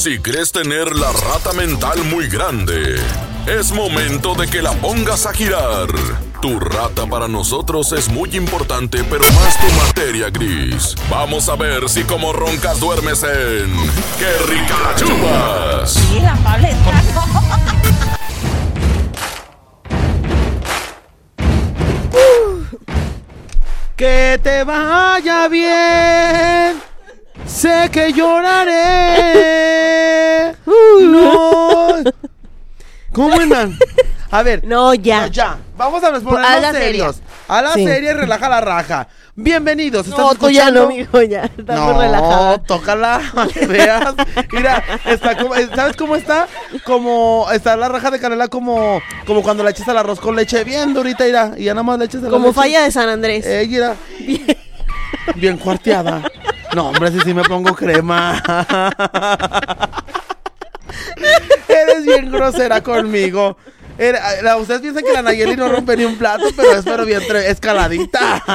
Si crees tener la rata mental muy grande, es momento de que la pongas a girar. Tu rata para nosotros es muy importante, pero más tu materia gris. Vamos a ver si como roncas duermes en ¡Qué rica la chupas! Sí, la paleta. Que te vaya bien. Sé que lloraré. No. ¿Cómo andan? A ver. No, ya. Ya. Vamos a ponernos serios. A la serie, relaja la raja. Bienvenidos. ¿Estás escuchando? Ya no, mijo, ya. Está muy relajada. No, tócala para que veas. Mira, está como, ¿sabes cómo está? Como está la raja de canela como cuando le echas al arroz con leche bien durita, mira. Y ya nada más le echas a la Como leche. falla de San Andrés. Mira. Bien cuarteada. No, hombre, si sí me pongo crema. Eres bien grosera conmigo. Ustedes piensan que la Nayeli no rompe ni un plato, pero es bien escaladita.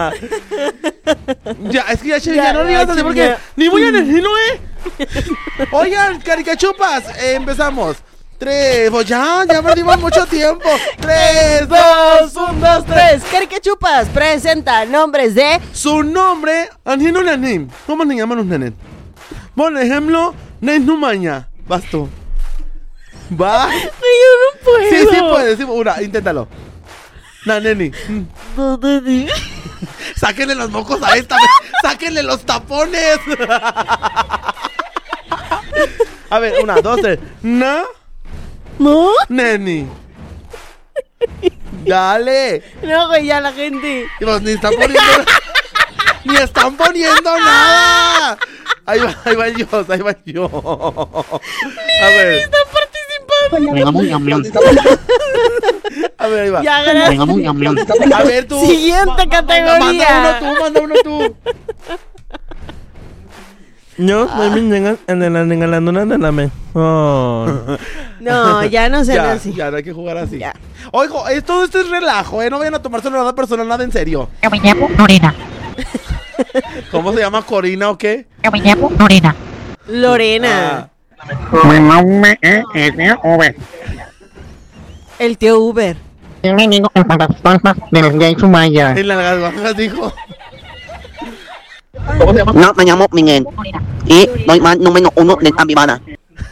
Ya, es que ya no le ibas a hacer porque ni voy a decir, ¿no? Oigan, caricachupas, empezamos. 3, pues ya perdimos mucho tiempo. 3, 2, 1, 2, 3. Caricachupas presenta nombres de... Su nombre, Anjino Nanim. ¿Cómo se llaman los nenes? Por ejemplo, Nesnumaña. Vas tú. Va. Yo no puedo. Sí puedes. Sí, una, inténtalo. Neni. Sáquenle los mocos a esta. Sáquenle los tapones. A ver, 1, 2, 3. No. Neni. Dale. No, güey, ya la gente. Pues ni están poniendo. Ni están poniendo nada. Ahí va yo. A ver. Están participando. A ver, ahí va. Ya, gracias. A ver, tú. Siguiente categoría. Manda uno tú. No, No, ya no sé así. Ya no hay que jugar así. Ya. Oigo, todo esto es relajo, no vayan a tomárselo nada personal, nada en serio. Yo me llamo Lorena. ¿Cómo se llama? ¿Corina o qué? Yo me llamo Lorena. Lorena. Mi nombre es Uber. El tío Uber. Yo me digo en las palmas del Gay Sumaya. En las garbanzas dijo. ¿Cómo se llama? No, me llamo Miguel. Y soy man número 1 de Ambivana.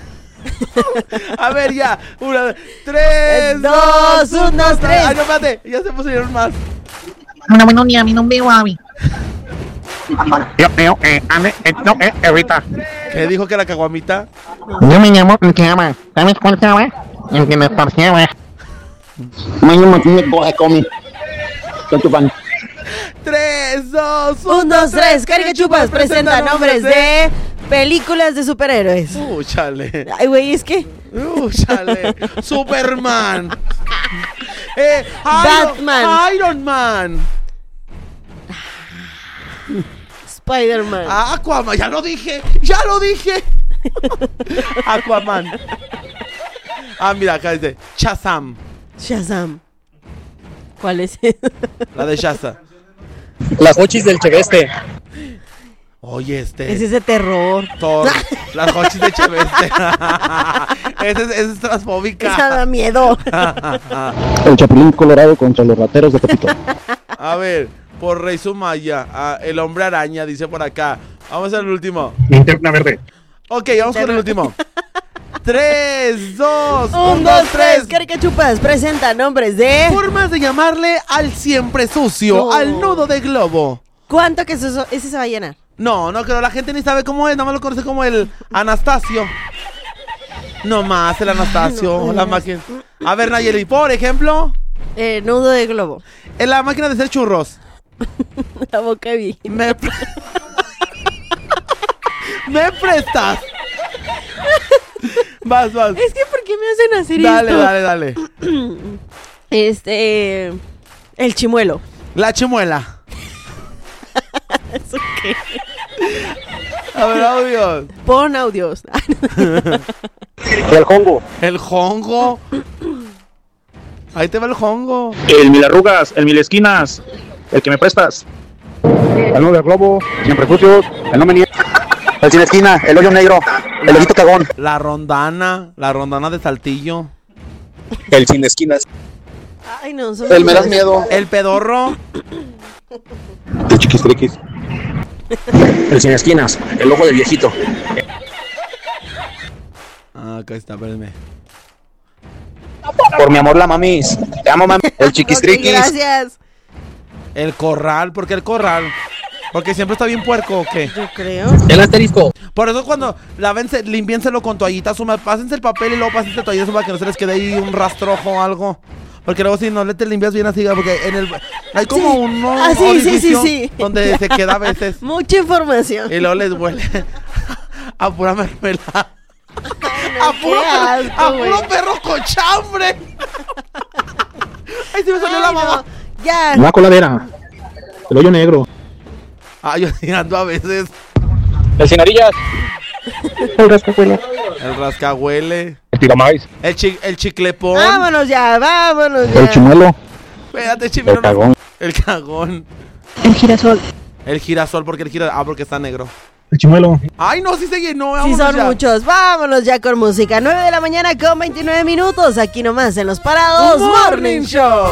A ver, ya. 1, 3, 2, 1, 3. Ay, no, espérate. Ya se pusieron más. Una buena día, mi nombre es Wabi. Yo creo que esto es Evita. ¿Qué dijo que la caguamita? Yo me llamo Llama. ¿Sabes cuál llama? El que me parqueaba. Me llamo Comi. Estoy chupando. 3, 2, 1, 2, 3. Caricachupas presenta nombres de películas de superhéroes. Chale. Ay, güey, es que... Chale. Superman. Batman. Iron Man. Spider-Man. Aquaman. Ya lo dije. Aquaman. Mira, acá dice Shazam. Shazam. ¿Cuál es? La de Shazam. Las hochis del Cheveste. Oye, Ese es de terror. Thor. Las hochis de Cheveste. Ese es transfóbica. Esa da miedo. El Chapulín Colorado contra los rateros de Tepito. A ver, por Rey Sumaya, el hombre araña, dice por acá. Vamos al último. Linterna verde. Ok, vamos con el último. 3, 2, 1, 2, 3. Caricachupas presenta nombres de... Formas de llamarle al siempre sucio, No. al nudo de globo. ¿Cuánto que ese se va a llenar? No creo, la gente ni sabe cómo es, nada más lo conoce como el Anastasio. No más, el Anastasio, No. la máquina. A ver, Nayeli, por ejemplo, Nudo de globo. en la máquina de hacer churros. La boca bien. ¿Me prestas? Vas. Es que ¿por qué me hacen hacer Dale. esto? El chimuelo. La chimuela. ¿Eso qué? A ver, audios. Pon audios. El Hongo. El jongo. Ahí te va el jongo. El mil arrugas, el mil esquinas, el que me prestas. El nudo del globo. Siempre sucios. El no me niega. El sin esquina, el hoyo negro, el ojito cagón. La rondana de Saltillo. El sin esquinas. Ay, no, son El me das miedo. El pedorro. El chiquistriquis. El sin esquinas, el ojo del viejito. Ah, acá está, espérenme. Por mi amor la mamis. Te amo, mami. El Ok, chiquistriquis. gracias. El corral, ¿por qué el corral? Porque siempre está bien puerco, ¿o qué? Yo creo. El asterisco. Por eso cuando lávense, limpiénselo con toallitas húmedas, pásense el papel y luego pásense toallitas para que no se les quede ahí un rastrojo o algo. Porque luego si no le te limpias bien así, porque en el hay como Sí. uno Ah, sí, orificio sí. donde se queda a veces Mucha información. y luego les huele a pura mermelada. A Qué puro, asco, a güey. puro perro con chambre. Ay, se me salió la Ay, no. mamá. Ya. La coladera. El hoyo negro. Ay, yo tirando a veces. El sin orillas. El rascahuele. El rascahuele. El tiramais. El chiclepón. Vámonos ya, vámonos ya. El chimuelo. Espérate, chimero. El cagón. El cagón. El girasol. El girasol, porque el girasol. Ah, porque está negro. El chimuelo. Ay, no, sí se llenó. Sí, Vámonos son ya. muchos. Vámonos ya con música. 9 de la mañana con 29 minutos. Aquí nomás en Los Parados Morning Morning Show.